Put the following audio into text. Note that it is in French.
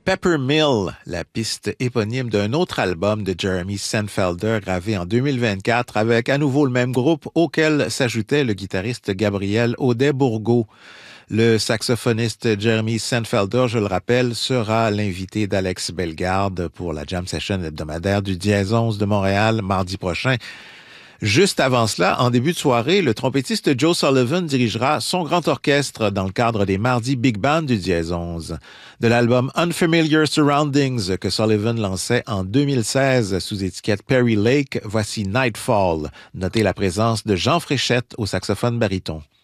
Peppermill, la piste éponyme d'un autre album de Jeremy Seinfelder gravé en 2024 avec à nouveau le même groupe auquel s'ajoutait le guitariste Gabriel Audet-Bourgault. Le saxophoniste Jeremy Seinfelder, je le rappelle, sera l'invité d'Alex Bellegarde pour la Jam Session hebdomadaire du Dièse 11 de Montréal mardi prochain. Juste avant cela, en début de soirée, le trompettiste Joe Sullivan dirigera son grand orchestre dans le cadre des mardis Big Band du Dièse 11. De l'album Unfamiliar Surroundings que Sullivan lançait en 2016 sous étiquette Perry Lake, voici Nightfall. Notez la présence de Jean Fréchette au saxophone baryton.